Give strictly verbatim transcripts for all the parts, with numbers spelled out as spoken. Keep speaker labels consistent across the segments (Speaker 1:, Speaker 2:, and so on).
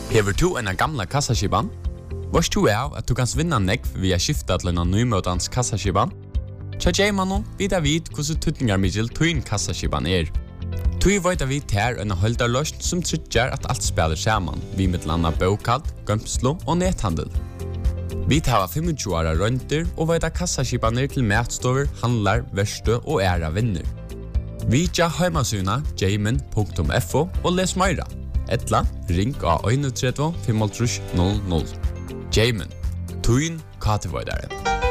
Speaker 1: Hever du en gamla kassaskiban? Vars du er at du kan vinna nekv via skifta til en nymøtans kassaskiban? Tja J-mannen vidar vid hvordan tutningar middel tuin kassaskiban er. Tui veit vi ter en holdarløst som tryggjar at alt spelar saman, vi med landa bokad, gømslo og nethandel. Vi tar tjúgu åra rønter og veit at kassaskibaner til matstover, handlar, verste og æra vinner. Vi tja heimasuna jamin punktum f o og les meira. Etla, ring av tre ein fem null null. Jamin, tuin katevoidare.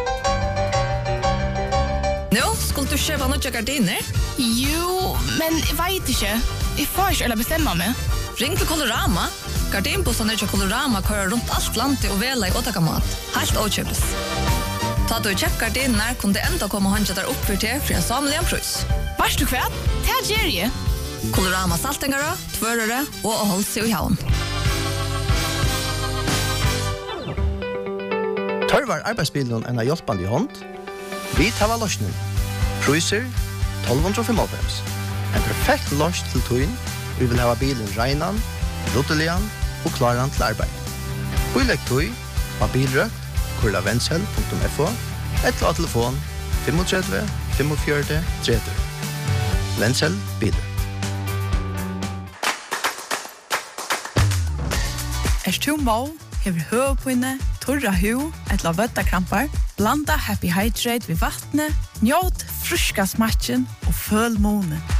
Speaker 2: Nå, skulle du kjøpe noe gardiner?
Speaker 3: Jo, men jeg vet ikke. Jeg får ikke eller bestemme meg.
Speaker 2: Ring til Colorama. Gardinbostene til Colorama kører rundt alt landet og vela i åttakamat. Helt åkjøpes. Ta du kjøpt gardiner, kunne det enda komme håndja der opp for til for en samlig en prøys.
Speaker 3: Varst du kvært? Det er Jerry.
Speaker 2: Colorama saltengere, tvørere og å holde seg i havn.
Speaker 4: Tørvar arbeidsbilen en av hjelpende i hånd. Vi tar av løsning. Prøyser tolv fem. En perfekt løs til tøyen. Vi vil ha bilen regnan, ruttelian og klaran til arbeid. Vi legger tøy av bilrøk, kurla venshell punktum f o, et av telefon tre fem fem fire tre. Venshell bilrøk.
Speaker 5: Er du må, hever høvepinne, torra hu, et la vøttakrampar, blanda Happy Hydrate ved vattnet, njåt fruska smatchen og føl månen.